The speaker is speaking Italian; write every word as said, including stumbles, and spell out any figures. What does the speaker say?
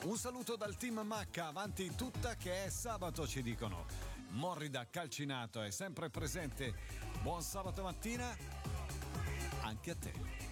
Un saluto dal team Macca, avanti tutta che è sabato, ci dicono. Morrida Calcinato è sempre presente. Buon sabato mattina anche a te.